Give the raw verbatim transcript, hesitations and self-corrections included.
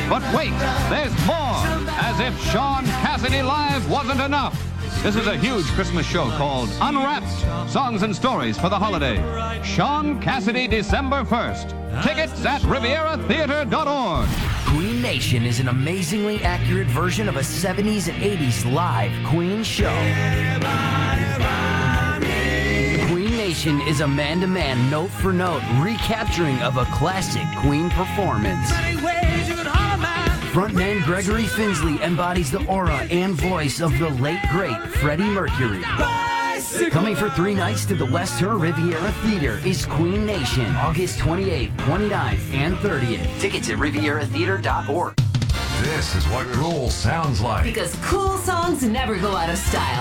But wait, there's more. As if Sean Cassidy Live wasn't enough. This is a huge Christmas show called Unwrapped, Songs and Stories for the Holiday. Sean Cassidy, December first. Tickets at Riviera Theater dot org. Queen Nation is an amazingly accurate version of a seventies and eighties live Queen show. Queen Nation is a man-to-man, note-for-note recapturing of a classic Queen performance. Frontman Gregory Finsley embodies the aura and voice of the late, great Freddie Mercury. Coming for three nights to the West Her Riviera Theater is Queen Nation, August twenty-eighth, twenty-ninth, and thirtieth. Tickets at Riviera Theater dot org. This is what cool sounds like. Because cool songs never go out of style.